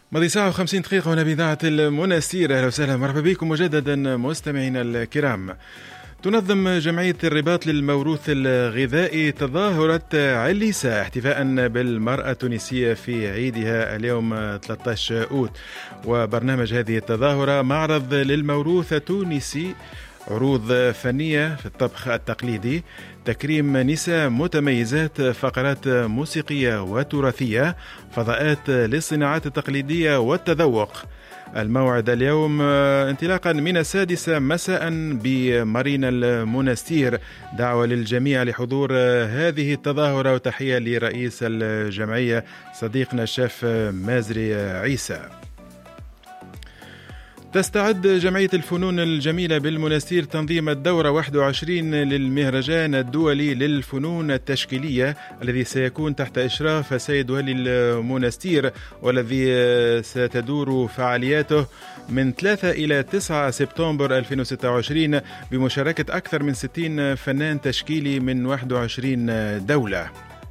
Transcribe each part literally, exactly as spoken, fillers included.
ماضي ساعة وخمسين دقيقة هنا بإذاعة المنستير. أهلا وسهلا مرحبا بكم مجددا مستمعينا الكرام. تنظم جمعية الرباط للموروث الغذائي تظاهرة عليسة احتفاء بالمرأة التونسية في عيدها اليوم ثلاثة عشر أوت. وبرنامج هذه التظاهرة معرض للموروث التونسي، عروض فنية في الطبخ التقليدي، تكريم نساء متميزات، فقرات موسيقية وتراثية، فضاءات للصناعات التقليدية والتذوق. الموعد اليوم انطلاقا من السادسة مساء بمارينا المنستير. دعوة للجميع لحضور هذه التظاهرة، وتحية لرئيس الجمعية صديقنا الشيف مازري عيسى. تستعد جمعية الفنون الجميلة بالمنستير تنظيم الدورة واحد وعشرين للمهرجان الدولي للفنون التشكيلية، الذي سيكون تحت إشراف سيد ولي المنستير، والذي ستدور فعالياته من ثلاثة إلى تسعة سبتمبر ألفين وستة وعشرين بمشاركة أكثر من ستين فنان تشكيلي من واحد وعشرين دولة.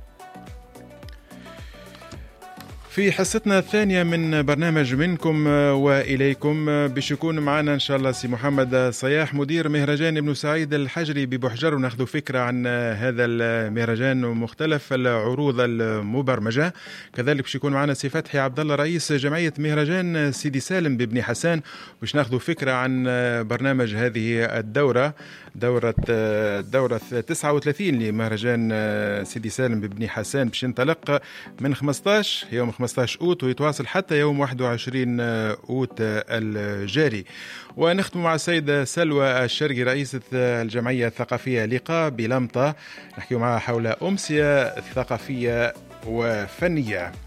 في حصتنا الثانية من برنامج منكم وإليكم باش يكون معنا إن شاء الله سي محمد صياح مدير مهرجان ابن سعيد الحجري ببحجر، وناخذ فكرة عن هذا المهرجان ومختلف العروض المبرمجة. كذلك باش يكون معنا سي فتحي عبد الله رئيس جمعية مهرجان سيدي سالم ببني حسان، باش ناخذ فكرة عن برنامج هذه الدورة، دورة الدورة تسعة وثلاثين لمهرجان سيدي سالم ببني حسان، باش ينطلق من خمسطاش يوم خمسطاش أوت ويتواصل حتى يوم واحد وعشرين أوت الجاري. ونختم مع السيدة سلوى الشرقي رئيسة الجمعية الثقافية لقاء بلمطة، نحكي معها حول أمسية ثقافية وفنية.